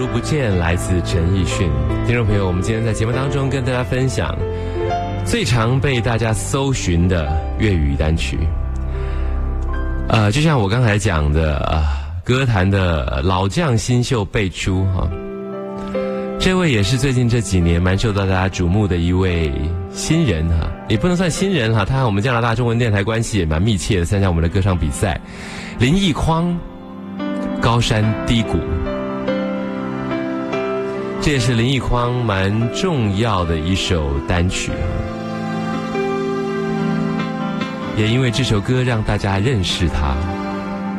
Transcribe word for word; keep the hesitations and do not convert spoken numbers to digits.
如不见，来自陈奕迅。听众朋友，我们今天在节目当中跟大家分享最常被大家搜寻的粤语单曲。呃，就像我刚才讲的，呃、歌坛的老将新秀辈出哈。这位也是最近这几年蛮受到大家瞩目的一位新人哈，也不能算新人哈，他和我们加拿大中文电台关系也蛮密切的，参加我们的歌唱比赛。林奕匡，高山低谷，这也是林奕匡蛮重要的一首单曲，也因为这首歌让大家认识他。